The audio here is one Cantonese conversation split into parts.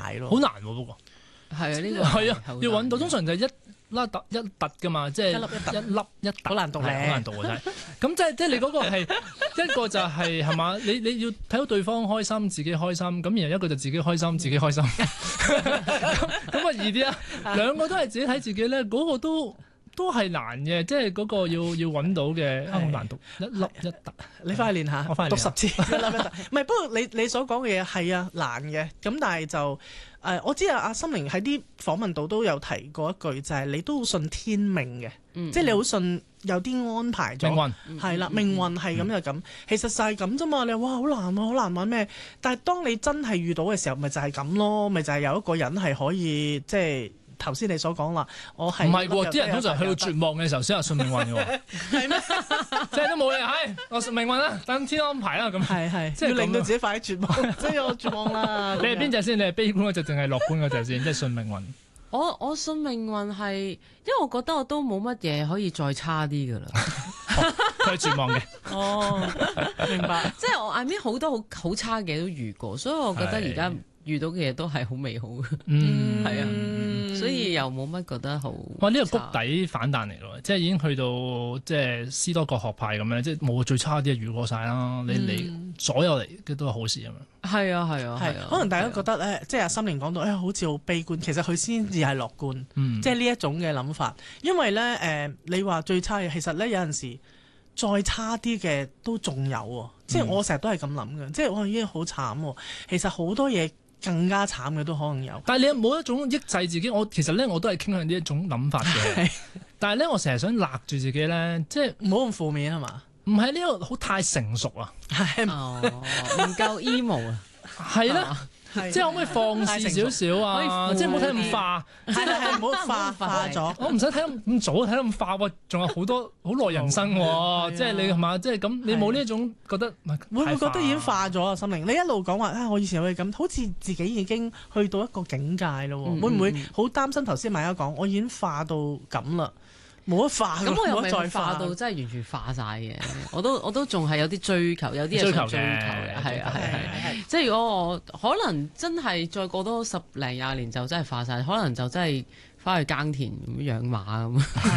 大咯。 好難喎不過。 係啊，呢個係啊，要揾到通常就係一突噶嘛，即係一粒一突， 好難讀咧， 好難讀啊真係。咁即係你嗰個係一個就係嘛？你要睇到對方開心，自己開心，咁然後一個就自己開心，自己開心。咁啊易啲啊，兩個都係自己睇自己咧，嗰個都係難嘅，即係嗰個要揾到嘅，好難讀一粒一突。 你翻去練下， 我翻去讀10次一粒一突。唔係，不過你所講嘅嘢係啊難嘅，咁但係就我知阿心靈喺啲訪問度都有提過一句，就係你都好信天命嘅，即係你好信有啲安排咗。 命運係啦，命運係咁就咁，其實就係咁啫嘛。你話哇好難啊，好難玩咩？但係當你真係遇到嘅時候，咪就係咁咯，咪就係有一個人係可以即係。頭先你所講啦，我係唔係喎？啲人通常去到絕望嘅時候先話信命運嘅喎， 係咩？ 即係都冇嘢，係我信命運啦，等天安排啦咁。 係，即係令到自己快啲絕望，即係我絕望啦。 你係邊隻先？你係悲觀嗰隻定係樂觀嗰隻先？即係信命運。 我信命運係，因為我覺得我都冇乜嘢可以再差啲噶啦。 佢係絕望嘅。 哦，明白。 即係我 I mean 好多好差嘅都遇過，所以我覺得而家遇到嘅嘢都係好美好嘅。係啊，所以又冇乜覺得好。 哇！呢個谷底反彈嚟咯，即係已經去到即係斯多葛學派咁樣，即係冇最差啲遇過晒啦。你所有嚟嘅都係好事咁樣。 係啊係啊係啊。 可能大家覺得咧，即係阿心靈講到，好似好悲觀，其實佢先至係樂觀，即係呢一種嘅諗法。因為咧你話最差嘅，其實咧有陣時再差啲嘅都仲有喎。即係我成日都係咁諗嘅，即係我已經好慘喎。其實好多嘢。更加慘嘅都可能有， 但係你有冇一種抑制自己？其實咧我都係傾向呢一種諗法嘅，但係咧我成日想勒住自己咧，即係唔好咁負面係嘛？ 唔係呢個好太成熟啊， 唔夠 emo 啊， 係啦。即係可唔可以放肆少少啊？即係唔好睇咁化， 即係唔好化咗。 我唔使睇咁早，睇咁化喎，仲有好多好耐人生喎。即係你係嘛？即係咁，你冇呢一種覺得會唔會覺得已經化咗啊？心靈，你一路講話我以前會咁，好似自己已經去到一個境界咯。會唔會好擔心頭先萬一講，我已經化到咁啦？冇得化， 咁我又未化到真係完全化晒嘅，我都仲係有啲追求，有啲嘢想追求嘅，係啊。即係如果我可能真係再過多10零20年就真係化晒，可能就真係翻去耕田養馬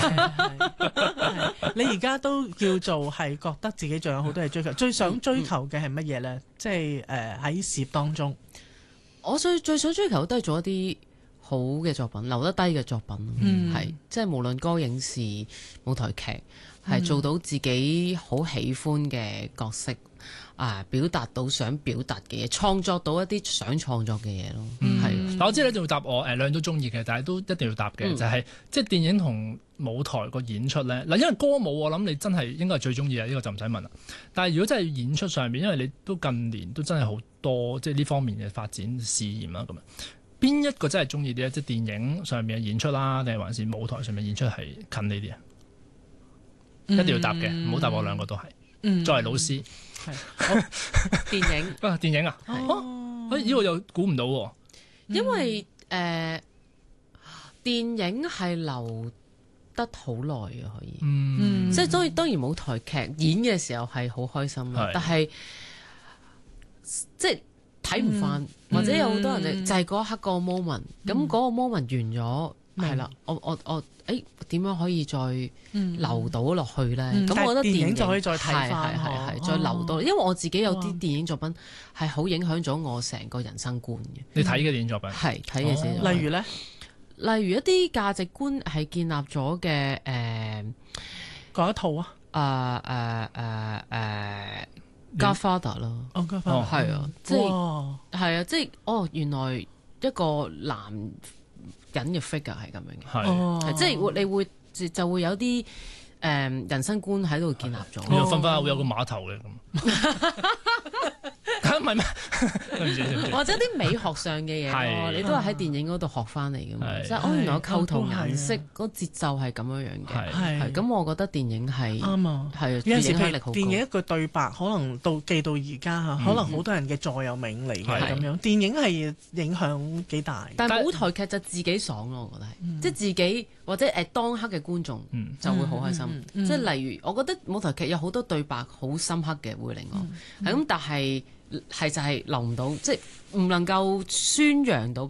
咁。 你而家都叫做係覺得自己仲有好多嘢追求，最想追求嘅係乜嘢咧？即係喺事業當中， 我最想追求都係做一啲好嘅作品，留得低嘅作品，係即係無論歌、影視、舞台劇，係做到自己好喜歡嘅角色，表達到想表達嘅嘢，創作到一啲想創作嘅嘢咯。係， 但我知你仲要答我，兩樣都中意嘅，但係都一定要答嘅，就係即係電影同舞台個演出咧。嗱，因為歌舞我諗你真係應該係最中意啊，呢個就唔使問啦。但係如果真係演出上面，因為你都近年都真係好多即係呢方面嘅發展試驗啦，咁樣。邊一個真係中意啲咧？即係電影上面嘅演出啦，定係還是舞台上面演出係近呢啲啊？一定要答嘅，唔好答我兩個都係。作為老師， 電影電影啊，呢個又估唔到喎。 因為電影係留得好耐嘅，可以，即係當然舞台劇演嘅時候係好開心啦，但係即係。睇唔翻，或者有好多人就係嗰一刻個 moment，咁嗰個 moment 完咗，係啦，我點樣可以再留到落去咧？咁我覺得電影就可以再睇翻， 係再留到，因為我自己有啲電影作品係好影響咗我成個人生觀嘅。 你睇嘅電影作品係睇嘅時， 例如咧， 例如一啲價值觀係建立咗嘅講一套Godfather 咯，Godfather 係啊，即係原來一個男人嘅 figure 係咁樣嘅，即係你會就會有啲人生觀喺度建立咗， 你又分分會有個碼頭嘅咁。唔係咩？ 或者啲美學上嘅嘢你都係喺電影嗰度學翻嚟嘅嘛。即係原來構圖顏色嗰節奏係咁樣樣嘅。係咁，我覺得電影係啱啊。係有陣時譬如電影一句對白，可能記到而家可能好多人嘅座右銘嚟嘅咁樣。電影係影響幾大。 但係舞台劇就自己爽咯，我覺得係，即係自己或者當刻嘅觀眾就會好開心。即係例如，我覺得舞台劇有好多對白好深刻嘅，會令我係咁，但係就係留唔到，即係唔能夠宣揚到。